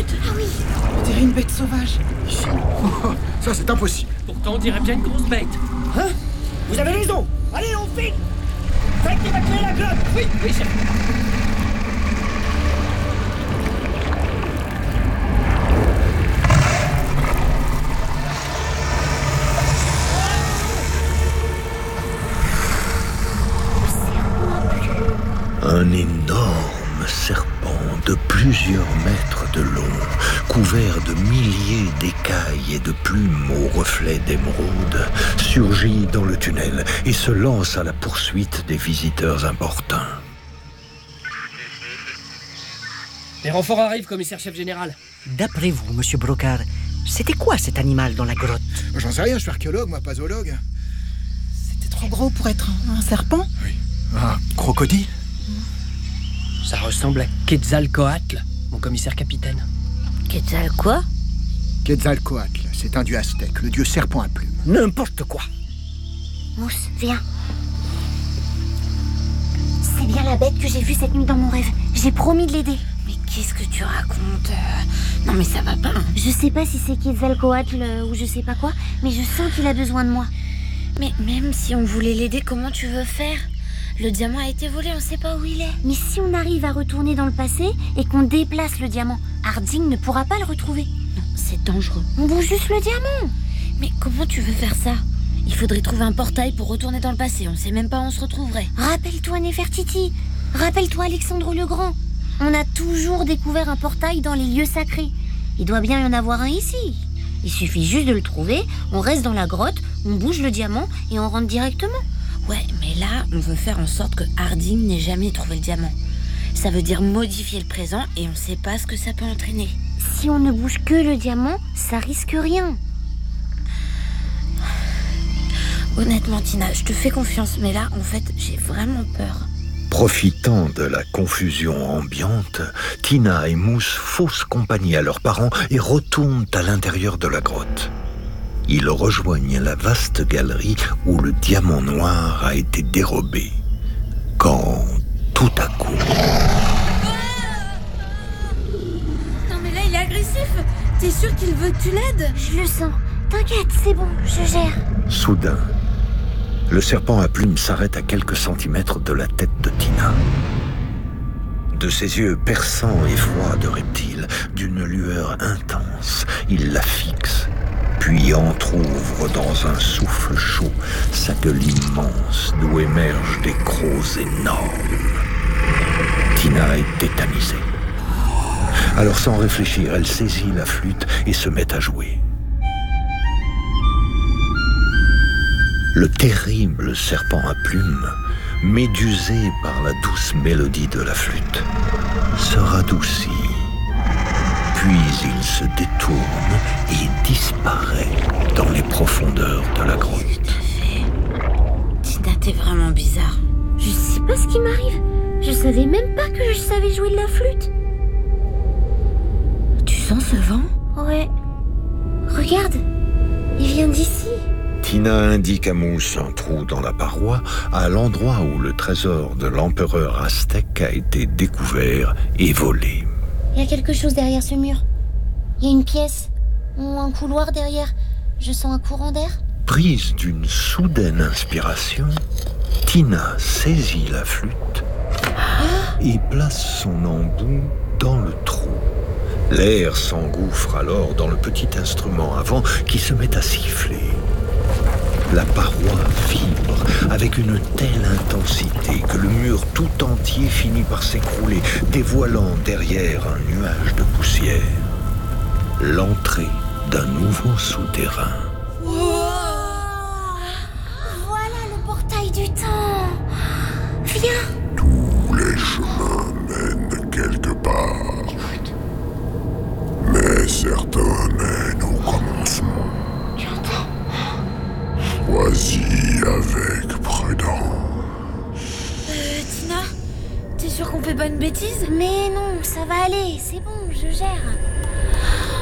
bête. Ah oui. On dirait une bête sauvage. Oh, ça, c'est impossible. Pourtant, on dirait bien une grosse bête. Hein? Vous avez raison. Allez, on file. Faites évacuer la grotte. Oui, chef. Un énorme serpent de plusieurs mètres de long, couvert de milliers d'écailles et de plumes aux reflets d'émeraude, surgit dans le tunnel et se lance à la poursuite des visiteurs importuns. Les renforts arrivent, commissaire-chef général. D'après vous, monsieur Brocard, c'était quoi cet animal dans la grotte? J'en sais rien, je suis archéologue, moi, pas zoologue. C'était trop gros pour être un serpent. Oui. Un crocodile? Ça ressemble à Quetzalcoatl, mon commissaire-capitaine. Quetzal quoi? Quetzalcoatl, c'est un dieu aztèque, le dieu serpent à plumes. N'importe quoi. Mousse, viens. C'est bien la bête que j'ai vue cette nuit dans mon rêve. J'ai promis de l'aider. Mais qu'est-ce que tu racontes? Non mais ça va pas. Je sais pas si c'est Quetzalcoatl ou je sais pas quoi, mais je sens qu'il a besoin de moi. Mais même si on voulait l'aider, comment tu veux faire? Le diamant a été volé, on sait pas où il est. Mais si on arrive à retourner dans le passé et qu'on déplace le diamant, Harding ne pourra pas le retrouver. Non, c'est dangereux. On bouge juste le diamant. Mais comment tu veux faire ça? Il faudrait trouver un portail pour retourner dans le passé, on sait même pas où on se retrouverait. Rappelle-toi Nefertiti. Rappelle-toi Alexandre le Grand. On a toujours découvert un portail dans les lieux sacrés. Il doit bien y en avoir un ici. Il suffit juste de le trouver, on reste dans la grotte, on bouge le diamant et on rentre directement. Ouais, mais là, on veut faire en sorte que Harding n'ait jamais trouvé le diamant. Ça veut dire modifier le présent et on sait pas ce que ça peut entraîner. Si on ne bouge que le diamant, ça risque rien. Honnêtement, Tina, je te fais confiance, mais là, en fait, j'ai vraiment peur. Profitant de la confusion ambiante, Tina et Mousse faussent compagnie à leurs parents et retournent à l'intérieur de la grotte. Ils rejoignent la vaste galerie où le diamant noir a été dérobé. Quand, tout à coup... Non mais là, il est agressif. T'es sûr qu'il veut que tu l'aides? Je le sens. T'inquiète, c'est bon, je gère. Soudain, le serpent à plumes s'arrête à quelques centimètres de la tête de Tina. De ses yeux perçants et froids de reptile, d'une lueur intense, il la fixe, puis entr'ouvre dans un souffle chaud sa gueule immense d'où émergent des crocs énormes. Tina est tétanisée. Alors sans réfléchir, elle saisit la flûte et se met à jouer. Le terrible serpent à plumes, médusé par la douce mélodie de la flûte, se radoucit. Puis il se détourne et disparaît dans les profondeurs de la grotte. Tina, t'es vraiment bizarre. Je sais pas ce qui m'arrive. Je savais même pas que je savais jouer de la flûte. Tu sens ce vent? Ouais. Regarde, il vient d'ici. Tina indique à Mousse un trou dans la paroi, à l'endroit où le trésor de l'empereur aztèque a été découvert et volé. Il y a quelque chose derrière ce mur. Il y a une pièce ou un couloir derrière. Je sens un courant d'air. Prise d'une soudaine inspiration, Tina saisit la flûte et place son embout dans le trou. L'air s'engouffre alors dans le petit instrument avant qui se met à siffler. La paroi vibre avec une telle intensité que le mur tout entier finit par s'écrouler, dévoilant derrière un nuage de poussière l'entrée d'un nouveau souterrain. Voilà le portail du temps. Viens. Tous les chemins mènent quelque part. Mais certains mènent au commencement. Tu entends? Choisis avec prudence. Tina, t'es sûre qu'on fait pas une bêtise? Mais non, ça va aller. C'est bon, je gère.